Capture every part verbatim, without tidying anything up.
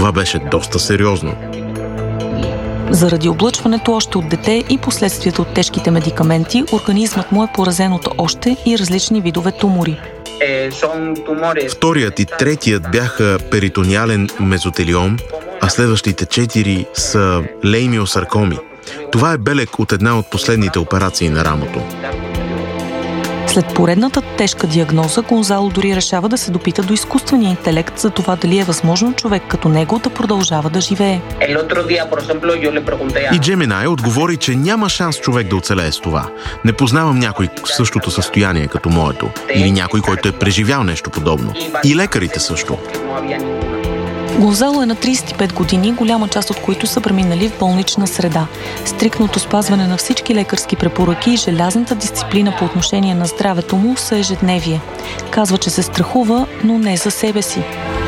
Това беше доста сериозно. Заради облъчването още от дете и последствията от тежките медикаменти, организмът му е поразен от още и различни видове тумори. Вторият и третият бяха перитониален мезотелиом, а следващите четири са леймиосаркоми. Това е белег от една от последните операции на рамото. След поредната тежка диагноза, Гонзало дори решава да се допита до изкуствения интелект за това дали е възможно човек като него да продължава да живее. И Gemini отговори, че няма шанс човек да оцелее с това. Не познавам някой в същото състояние като моето. Или някой, който е преживял нещо подобно. И лекарите също. Гонзало е на трийсет и пет години, голяма част от които са преминали в болнична среда. Стриктното спазване на всички лекарски препоръки и желязната дисциплина по отношение на здравето му са ежедневие. Казва, че се страхува, но не за себе си.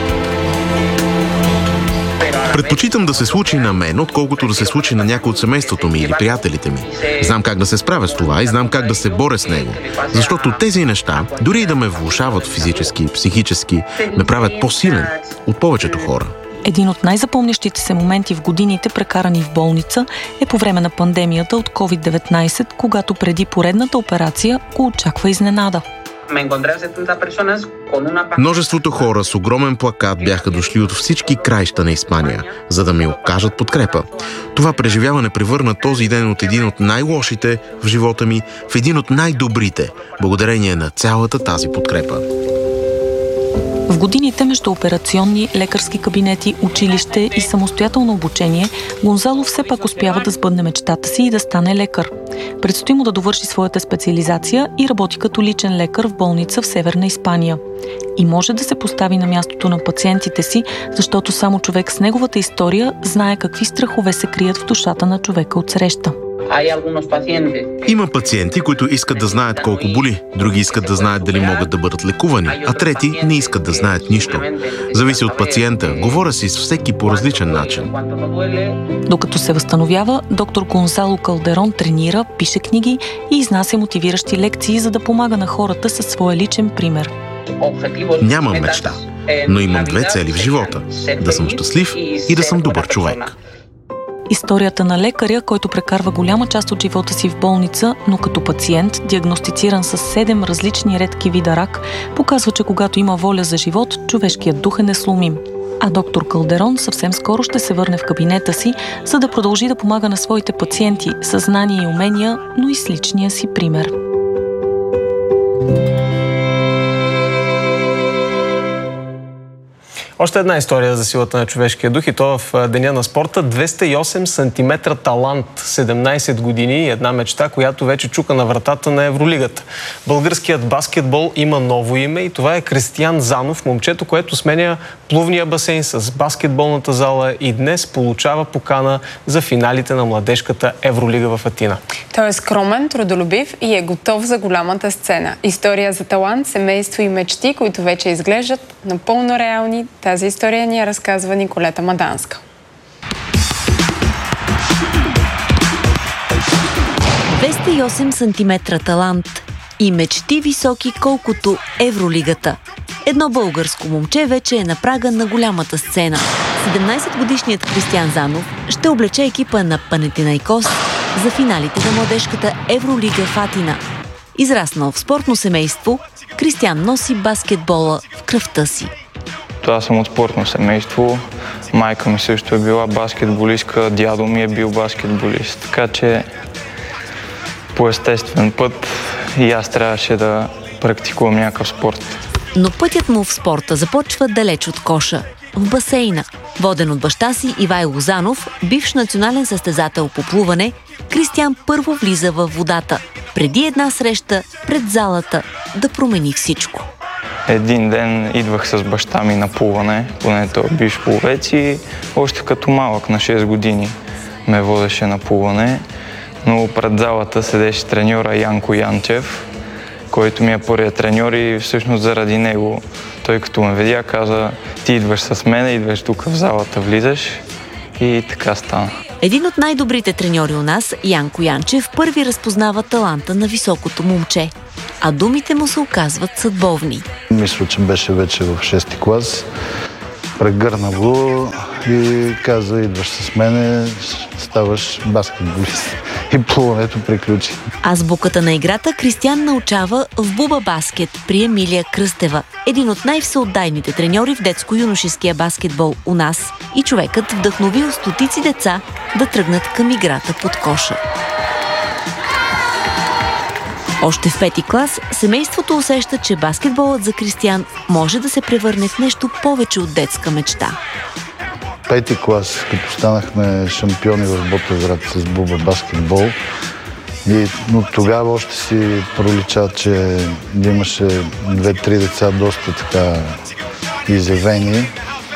Предпочитам да се случи на мен, отколкото да се случи на някой от семейството ми или приятелите ми. Знам как да се справя с това и знам как да се боря с него. Защото тези неща, дори и да ме влошават физически, психически, ме правят по-силен от повечето хора. Един от най-запомнящите се моменти в годините, прекарани в болница, е по време на пандемията от ковид деветнайсет, когато преди поредната операция го очаква изненада. Множеството хора с огромен плакат бяха дошли от всички краища на Испания, за да ми окажат подкрепа. Това преживяване превърна този ден от един от най-лошите в живота ми в един от най-добрите, благодарение на цялата тази подкрепа. В годините между операционни, лекарски кабинети, училище и самостоятелно обучение, Гонзало все пак успява да сбъдне мечтата си и да стане лекар. Предстои му да довърши своята специализация и работи като личен лекар в болница в Северна Испания. И може да се постави на мястото на пациентите си, защото само човек с неговата история знае какви страхове се крият в душата на човека отсреща. Има пациенти, които искат да знаят колко боли, други искат да знаят дали могат да бъдат лекувани, а трети не искат да знаят нищо. Зависи от пациента. Говоря си с всеки по различен начин. Докато се възстановява, доктор Гонзало Калдерон тренира, пише книги и изнася мотивиращи лекции, за да помага на хората със своя личен пример. Нямам мечта, но имам две цели в живота – да съм щастлив и да съм добър човек. Историята на лекаря, който прекарва голяма част от живота си в болница, но като пациент, диагностициран с седем различни редки вида рак, показва, че когато има воля за живот, човешкият дух е несломим. А доктор Калдерон съвсем скоро ще се върне в кабинета си, за да продължи да помага на своите пациенти със знания и умения, но и с личния си пример. Още една история за силата на човешкия дух и то в Деня на спорта. двеста и осем сантиметра талант, седемнайсет години и една мечта, която вече чука на вратата на Евролигата. Българският баскетбол има ново име и това е Кристиян Занов, момчето, което сменя плувния басейн с баскетболната зала и днес получава покана за финалите на младежката Евролига в Атина. Той е скромен, трудолюбив и е готов за голямата сцена. История за талант, семейство и мечти, които вече изглеждат напълно реални. Тази история ни я разказва Николета Маданска. двеста и осем сантиметра талант и мечти високи колкото Евролигата. Едно българско момче вече е на прага на голямата сцена. седемнайсетгодишният Кристиян Занов ще облече екипа на Панатинайкос за финалите на младежката Евролига в Атина. Израснал в спортно семейство, Кристиян носи баскетбола в кръвта си. Аз съм от спортно семейство. Майка ми също е била баскетболистка, дядо ми е бил баскетболист. Така че по естествен път и аз трябваше да практикувам някакъв спорт. Но пътят му в спорта започва далеч от коша. В басейна. Воден от баща си Ивайло Занов, бивш национален състезател по плуване, Кристиян първо влиза във водата. Преди една среща пред залата да промени всичко. Един ден идвах с баща ми на плуване, поне той е бивш пловец и още като малък на шест години ме водеше на плуване, но пред залата седеше треньора Янко Янчев, който ми е първият треньор и всъщност заради него той като ме видя каза: ти идваш с мене, идваш тук в залата, влизаш и така стана. Един от най-добрите треньори у нас, Янко Янчев, първи разпознава таланта на високото момче, а думите му се оказват съдбовни. Мисля, че беше вече в шести клас. Прегърна го и каза, идваш с мене, ставаш баскетболист. И плуването приключи. Азбуката на играта Кристиан научава в Буба Баскет при Емилия Кръстева, един от най-всеотдайните треньори в детско-юношеския баскетбол у нас и човекът вдъхновил стотици деца да тръгнат към играта под коша. Още в пети клас семейството усеща, че баскетболът за Кристиан може да се превърне в нещо повече от детска мечта. Пети клас, като станахме шампиони в Ботевград с Буба баскетбол, и, но тогава още си пролича, че имаше две-три деца доста така изявени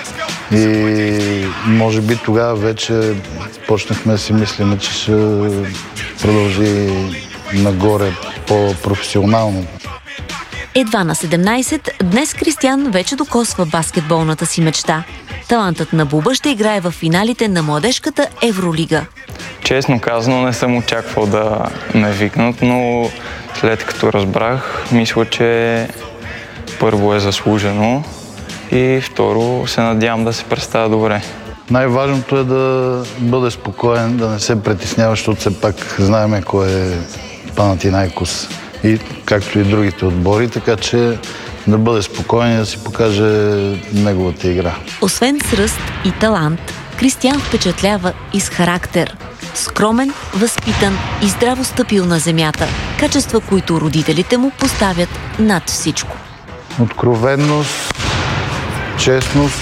и може би тогава вече почнахме да си мислим, че ще продължи нагоре по-професионално. Едва на седемнайсет, днес Кристиан вече докосва баскетболната си мечта. Талантът на Буба ще играе в финалите на младежката Евролига. Честно казано, не съм очаквал да ме викнат, но след като разбрах, мисля, че първо е заслужено и второ се надявам да се представя добре. Най-важното е да бъде спокоен, да не се притеснява, защото все пак знаем кой е Панатинайкос и както и другите отбори, така че да бъде спокоен и да си покаже неговата игра. Освен с ръст и талант, Кристиан впечатлява и с характер. Скромен, възпитан и здраво стъпил на земята. Качества, които родителите му поставят над всичко. Откровенност, честност,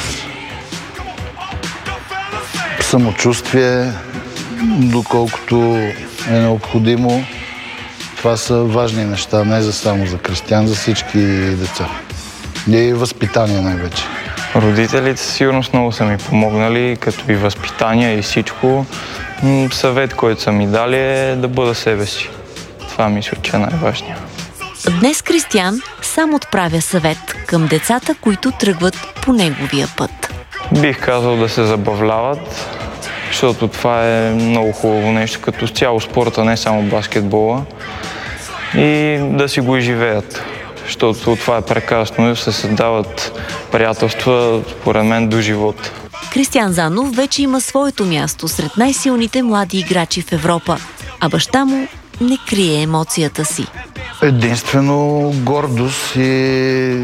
самочувствие, доколкото е необходимо. Това са важни неща, не за само за Кристиан, за всички деца. И възпитание най-вече. Родителите сигурно много са ми помогнали, като и възпитание и всичко. Съвет, който са ми дали е да бъда себе си. Това мисля, че е най-важният. Днес Кристиан сам отправя съвет към децата, които тръгват по неговия път. Бих казал да се забавляват, защото това е много хубаво нещо, като цяло спорта, не само баскетбола, и да си го изживеят, защото това е прекрасно и да се създават приятелства, според мен, до живота. Кристиан Занов вече има своето място сред най-силните млади играчи в Европа, а баща му не крие емоцията си. Единствено гордост и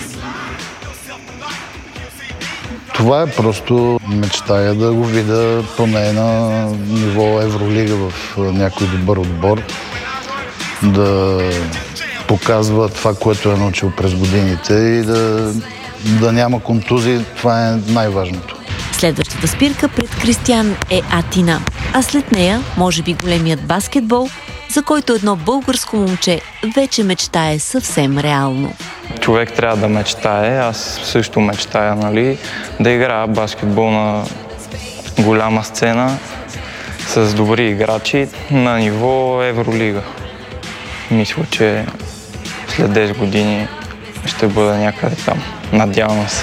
това е просто мечтая да го видя поне на ниво Евролига в някой добър отбор, да показва това, което е научил през годините и да, да няма контузии. Това е най-важното. Следващата спирка пред Кристиан е Атина, а след нея може би големият баскетбол, за който едно българско момче вече мечтае съвсем реално. Човек трябва да мечтае, аз също мечтая, нали, да играя баскетбол на голяма сцена с добри играчи на ниво Евролига. Мисля, че след десет години ще бъда някъде там. Надявам се.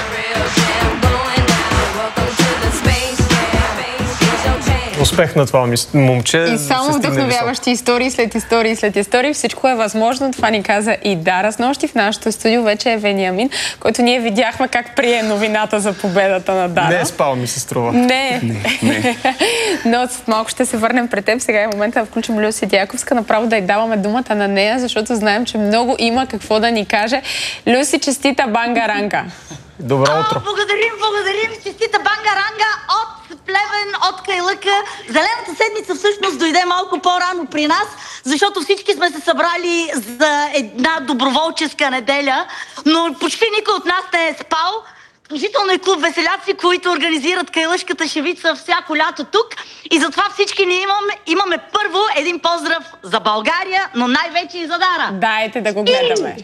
Успех на това момче. И само вдъхновяващи истории след истории след истории. Всичко е възможно. Това ни каза и Дара. Снощи в нашото студио вече е Вениамин, който ние видяхме как прие новината за победата на Дара. Не е спал, ми се струва. Не. не, не. Но след малко ще се върнем пред теб. Сега е момента да включим Люси Дяковска. Направо да й даваме думата на нея, защото знаем, че много има какво да ни каже. Люси, честита бангаранга! Добро утро! О, благодарим, благодарим! Честита бангаранга от Плевен, от Кайлъка. Зелената седмица всъщност дойде малко по-рано при нас, защото всички сме се събрали за една доброволческа неделя, но почти никой от нас не е спал. Включително и клуб Веселяци, които организират Кайлъшката шевица всяко лято тук. И затова всички ние имаме, имаме първо един поздрав за България, но най-вече и за Дара. Дайте да го гледаме.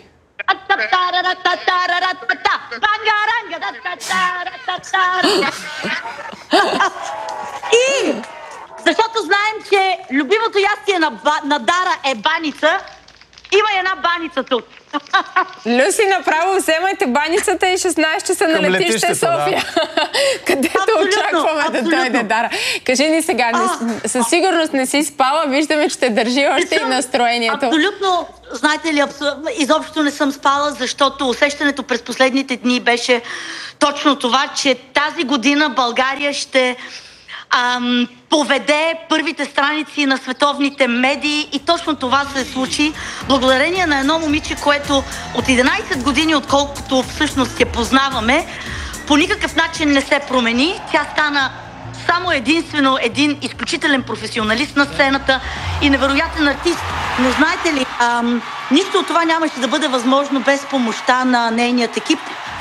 И защото знаем, че любимото ястие на, на Дара е баница, има една баница тук. Люси, направо вземайте баницата и шестнайсет часа на летище София. Да. Където Абсолютно. очакваме да дойде, Дара. Кажи ни сега, не, със сигурност не си спала, виждаме, че те държи още и настроението. Абсолютно, знаете ли, абсол... изобщо не съм спала, защото усещането през последните дни беше точно това, че тази година България ще ам, поведе първите страници на световните медии и точно това се случи благодарение на едно момиче, което от единайсет години, отколкото всъщност я познаваме, по никакъв начин не се промени. Тя стана само единствено един изключителен професионалист на сцената и невероятен артист. Но знаете ли, ам, нищо от това нямаше да бъде възможно без помощта на нейният екип.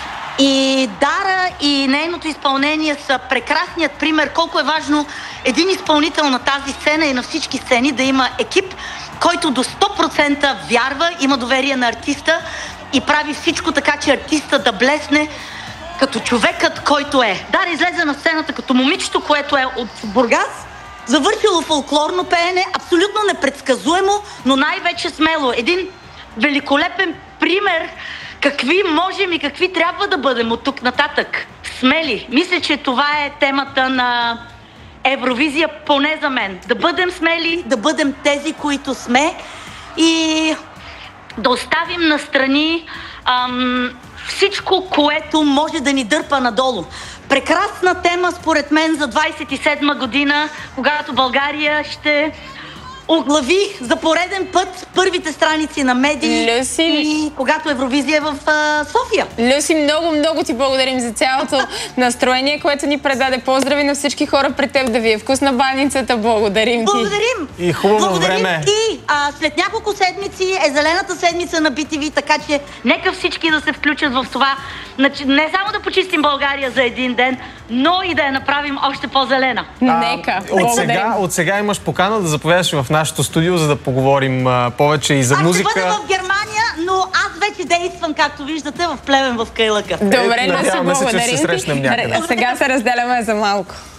И Дара и нейното изпълнение са прекрасният пример колко е важно един изпълнител на тази сцена и на всички сцени да има екип, който до сто процента вярва, има доверие на артиста и прави всичко така, че артиста да блесне като човекът, който е. Дара излезе на сцената като момичето, което е от Бургас, завършило фолклорно пеене, абсолютно непредсказуемо, но най-вече смело. Един великолепен пример какви можем и какви трябва да бъдем от тук нататък. Смели. Мисля, че това е темата на Евровизия, поне за мен. Да бъдем смели, да бъдем тези, които сме и да оставим настрани ам, всичко, което може да ни дърпа надолу. Прекрасна тема, според мен, за двайсет и седма година, когато България ще оглави за пореден път първите страници на медии. Люси, и когато Евровизия е в а, София. Люси, много, много ти благодарим за цялото настроение, което ни предаде. Поздрави на всички хора пред теб, да ви е вкусна баницата. Благодарим ти. Благодарим. И хубаво Благодарим време. ти. А, след няколко седмици е зелената седмица на би ти ви, така че нека всички да се включат в това. Не само да почистим България за един ден, но и да я направим още по-зелена. Нека. От сега, от сега имаш покана да заповядаш в нашото студио, за да поговорим а, повече и за аз музика. Аз ще бъда в Германия, но аз вече действам, както виждате, в Плевен, в Кайлъка. Добре, е, Люси, надяваме се, че ще се благодарим срещнем ти. някъде. Сега се разделяме за малко.